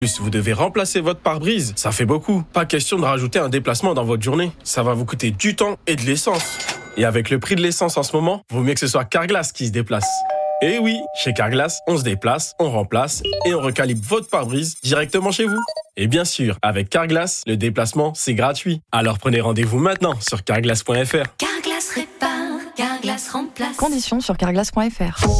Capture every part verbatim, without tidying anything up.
Plus, vous devez remplacer votre pare-brise. Ça fait beaucoup. Pas question de rajouter un déplacement dans votre journée. Ça va vous coûter du temps et de l'essence. Et avec le prix de l'essence en ce moment, vaut mieux que ce soit Carglass qui se déplace. Et oui, chez Carglass, on se déplace, on remplace et on recalibre votre pare-brise directement chez vous. Et bien sûr, avec Carglass, le déplacement, c'est gratuit. Alors prenez rendez-vous maintenant sur carglass point f r. Carglass répare, Carglass remplace. Conditions sur carglass point f r.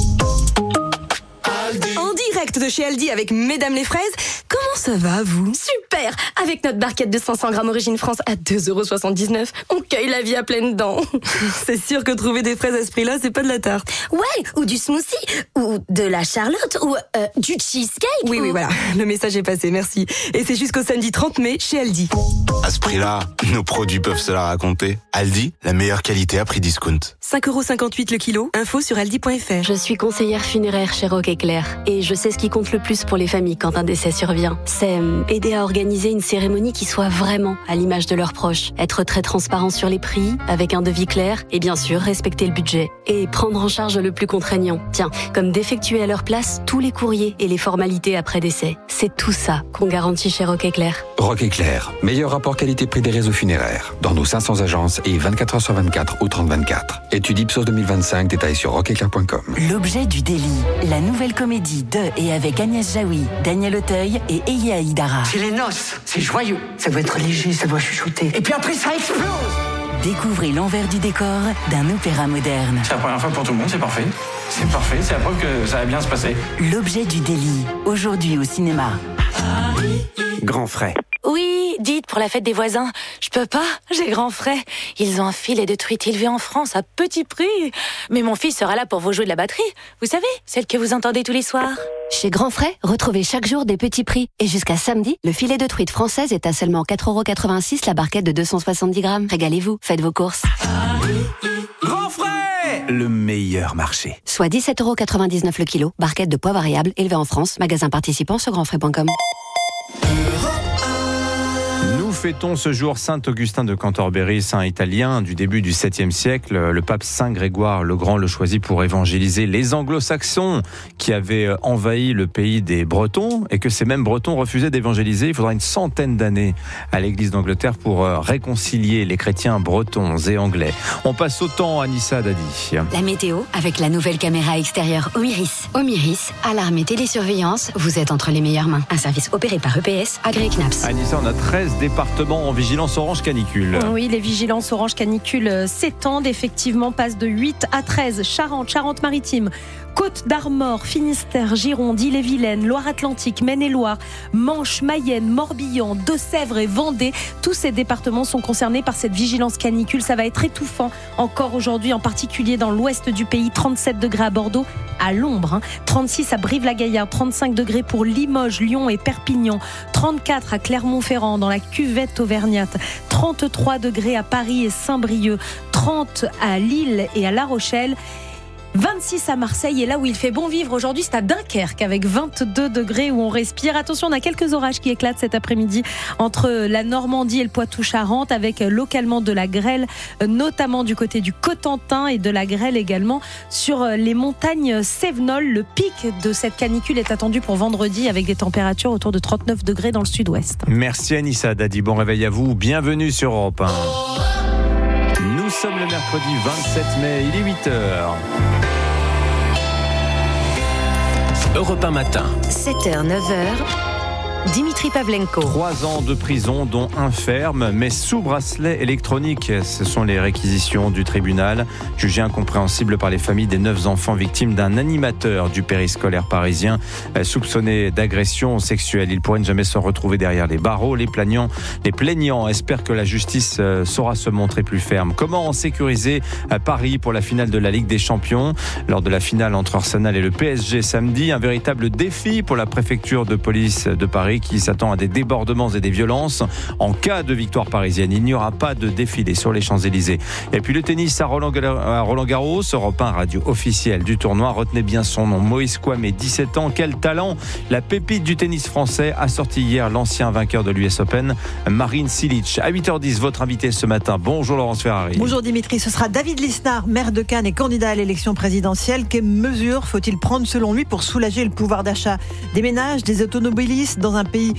En direct de chez Aldi avec Mesdames les Fraises, comment ça va vous ? Super ! Avec notre barquette de cinq cents grammes Origine France à deux euros soixante-dix-neuf, on cueille la vie à pleines dents. C'est sûr que trouver des fraises à ce prix-là, c'est pas de la tarte. Ouais, ou du smoothie, ou de la charlotte, ou euh, du cheesecake. Oui, ou... oui, voilà, le message est passé, merci. Et c'est jusqu'au samedi trente mai chez Aldi. À ce prix-là, nos produits peuvent se la raconter. Aldi, la meilleure qualité à prix discount. cinq euros cinquante-huit le kilo, info sur aldi point f r. Je suis conseillère funéraire chez Rock Éclair et je sais ce qui compte le plus pour les familles quand un décès survient. C'est aider à organiser une cérémonie qui soit vraiment à l'image de leurs proches. Être très transparent sur les prix, avec un devis clair et bien sûr respecter le budget. Et prendre en charge le plus contraignant. Tiens, comme d'effectuer à leur place tous les courriers et les formalités après décès. C'est tout ça qu'on garantit chez Rock Éclair. Rock Éclair, meilleur rapport qualité-prix des réseaux funéraires. Dans nos cinq cents agences et vingt-quatre heures sur vingt-quatre ou trente vingt-quatre. Étude Ipsos deux mille vingt-cinq, détails sur rock éclair point com. L'objet du délit, la nouvelle comédie de et avec Agnès Jaoui, Daniel Auteuil et Eya Aïdara. C'est les noces, c'est joyeux, ça doit être léger, ça doit chuchoter. Et puis après ça explose. Découvrez l'envers du décor d'un opéra moderne. C'est la première fois pour tout le monde, c'est parfait. C'est parfait, c'est la preuve que ça va bien se passer. L'objet du délit, aujourd'hui au cinéma. Grand frais. Oui, dites pour la fête des voisins. Je peux pas, j'ai grand frais. Ils ont un filet de truite élevé en France à petit prix. Mais mon fils sera là pour vous jouer de la batterie. Vous savez, celle que vous entendez tous les soirs. Chez Grand Frais, retrouvez chaque jour des petits prix. Et jusqu'à samedi, le filet de truite française est à seulement quatre euros quatre-vingt-six la barquette de deux cent soixante-dix grammes. Régalez-vous, faites vos courses. Grand Frais, le meilleur marché. Soit dix-sept euros quatre-vingt-dix-neuf le kilo, barquette de pois variables élevée en France. Magasin participant sur grand frais point com. Nous fêtons ce jour Saint-Augustin de Cantorbéry, saint italien du début du septième siècle. Le pape Saint Grégoire le Grand le choisit pour évangéliser les anglo-saxons qui avaient envahi le pays des Bretons et que ces mêmes Bretons refusaient d'évangéliser. Il faudra une centaine d'années à l'église d'Angleterre pour réconcilier les chrétiens bretons et anglais. On passe au temps, Anissa Dadi. La météo avec la nouvelle caméra extérieure Omiris. Omiris, alarme et télésurveillance, vous êtes entre les meilleures mains. Un service opéré par E P S, Agri Knaps. Anissa, on a treize départements en vigilance orange canicule. Oui, les vigilances orange canicule s'étendent, effectivement, passent de huit à treize. Charente, Charente-Maritime, Côte d'Armor, Finistère, Gironde, Ille-et-Vilaine, Loire-Atlantique, Maine-et-Loire, Manche, Mayenne, Morbihan, Deux-Sèvres et Vendée. Tous ces départements sont concernés par cette vigilance canicule. Ça va être étouffant encore aujourd'hui, en particulier dans l'ouest du pays. trente-sept degrés à Bordeaux, à l'ombre. Hein. trente-six à Brive-la-Gaillarde, trente-cinq degrés pour Limoges, Lyon et Perpignan. trente-quatre à Clermont-Ferrand, dans la cuvette auvergnate. trente-trois degrés à Paris et Saint-Brieuc. trente à Lille et à La Rochelle. vingt-six à Marseille, et là où il fait bon vivre aujourd'hui, c'est à Dunkerque avec vingt-deux degrés où on respire. Attention, on a quelques orages qui éclatent cet après-midi entre la Normandie et le Poitou-Charentes, avec localement de la grêle, notamment du côté du Cotentin, et de la grêle également sur les montagnes cévenoles. Le pic de cette canicule est attendu pour vendredi avec des températures autour de trente-neuf degrés dans le sud-ouest. Merci Anissa Dadi, bon réveil à vous, bienvenue sur Europe un. Nous sommes le mercredi vingt-sept mai, il est huit heures. Europe un matin. sept heures, neuf heures. Dimitri Pavlenko. Trois ans de prison, dont un ferme, mais sous bracelet électronique. Ce sont les réquisitions du tribunal, jugées incompréhensibles par les familles des neuf enfants victimes d'un animateur du périscolaire parisien, soupçonné d'agression sexuelle. Ils pourraient ne jamais se retrouver derrière les barreaux. Les plaignants, les plaignants espèrent que la justice saura se montrer plus ferme. Comment sécuriser Paris pour la finale de la Ligue des Champions? Lors de la finale entre Arsenal et le P S G samedi, un véritable défi pour la préfecture de police de Paris, qui s'attend à des débordements et des violences. En cas de victoire parisienne, il n'y aura pas de défilé sur les Champs-Élysées. Et puis le tennis à Roland, à Roland Garros, Europe un, radio officielle du tournoi. Retenez bien son nom, Moïse Kouamé, dix-sept ans. Quel talent! La pépite du tennis français a sorti hier l'ancien vainqueur de l'U S Open, Marin Cilic. À huit heures dix, votre invité ce matin. Bonjour Laurence Ferrari. Bonjour Dimitri, ce sera David Lisnard, maire de Cannes et candidat à l'élection présidentielle. Quelles mesures faut-il prendre selon lui pour soulager le pouvoir d'achat des ménages, des automobilistes dans un un pays